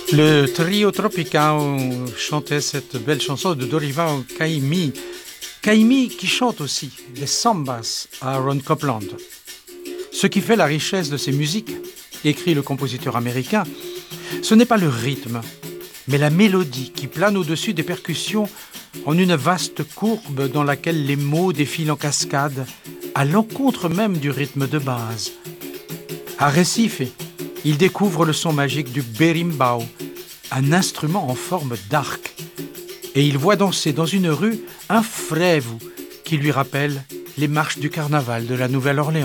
Le trio Tropicão chantait cette belle chanson de Dorival Caymmi. Caymmi qui chante aussi les sambas à Aaron Copland. Ce qui fait la richesse de ces musiques, écrit le compositeur américain, ce n'est pas le rythme, mais la mélodie qui plane au-dessus des percussions en une vaste courbe dans laquelle les mots défilent en cascade, à l'encontre même du rythme de base. À Recife, il découvre le son magique du berimbau, un instrument en forme d'arc. Et il voit danser dans une rue un frevo qui lui rappelle les marches du carnaval de la Nouvelle-Orléans.